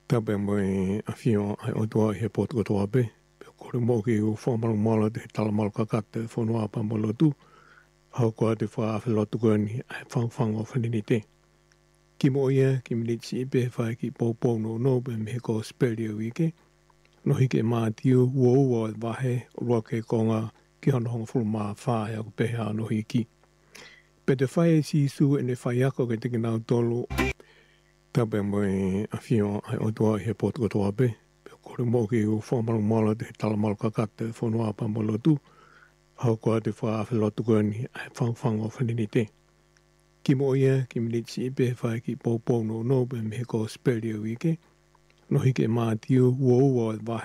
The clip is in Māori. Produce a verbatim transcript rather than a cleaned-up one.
Tabe mai a fio ai o toa he pot ko toa pe. Pe ko le mo ki u fo malu mala te tala malu kakate fo noa pa malo tu. Hau ko te fa a lotu ko ni ai fang fang o fanini te. Ki mo ia ki mini si pe fa ki po po no no pe me ko speli o ike. No hike mā tiu ua ua wahe roa ke konga ki hono honga fulu mā whae a ko peha no hiki. Pe te whae si su e ne whae ako ke tiki nau tolu. Tabe mai a fio ai o toa he pot ko toa pe. Pe ko le mo ki u fo malu mala te tala malu kakate fo noa pa malo tu. Hau ko te fa a lotu ko ni ai fang fang o fanini te. Ki mo ia ki mini si pe whae ki po po no no pe me ko speli o ike. No hike mā tiu ua ua wahe